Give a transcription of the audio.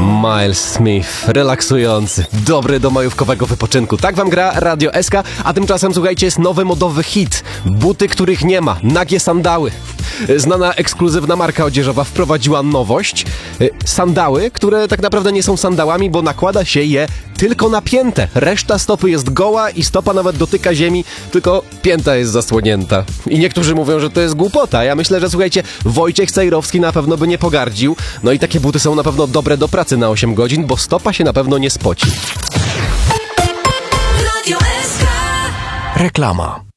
Miles Smith, relaksujący, dobry do majówkowego wypoczynku. Tak wam gra Radio SK, a tymczasem słuchajcie, jest nowy modowy hit. Buty, których nie ma, nagie sandały. Znana ekskluzywna marka odzieżowa wprowadziła nowość. Sandały, które tak naprawdę nie są sandałami, bo nakłada się je tylko na piętę. Reszta stopy jest goła i stopa nawet dotyka ziemi, tylko pięta jest zasłonięta. I niektórzy mówią, że to jest głupota. Ja myślę, że słuchajcie, Wojciech Cejrowski na pewno by nie pogardził. No i takie buty są na pewno dobre do pracy na 8 godzin, bo stopa się na pewno nie spoci. Reklama.